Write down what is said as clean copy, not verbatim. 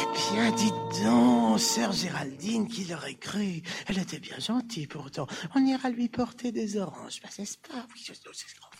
Bien, dites donc, sœur Géraldine, qui l'aurait cru? Elle était bien gentille pourtant. On ira lui porter des oranges, n'est-ce pas? Oui,